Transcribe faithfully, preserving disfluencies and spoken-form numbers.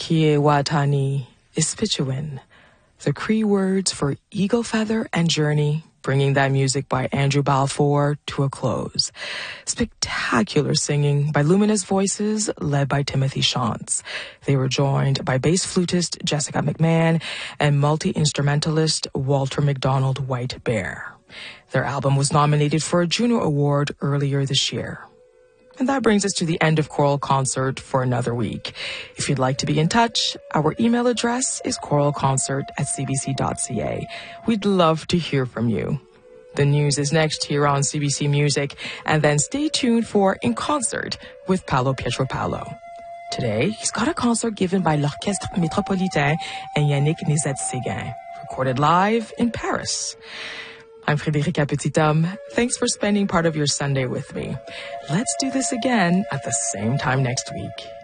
Kiewatani Ispituin, the Cree words for eagle feather and journey, bringing that music by Andrew Balfour to a close. Spectacular singing by luminous voices led by Timothy Shantz. They were joined by bass flutist Jessica McMahon and multi-instrumentalist Walter McDonald White Bear. Their album was nominated for a Juno Award earlier this year. And that brings us to the end of Choral Concert for another week. If you'd like to be in touch, our email address is choralconcert at c b c dot c a. We'd love to hear from you. The news is next here on C B C Music, and then stay tuned for In Concert with Paolo Pietropalo. Today, he's got a concert given by l'Orchestre Métropolitain and Yannick Nézet-Séguin, recorded live in Paris. I'm Frédérica Petit-Homme. Thanks for spending part of your Sunday with me. Let's do this again at the same time next week.